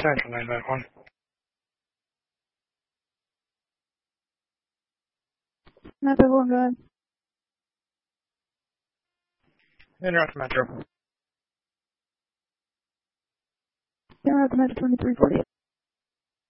Central 991. Metro, go ahead. Interrupt Metro. Interrupt Metro 2340.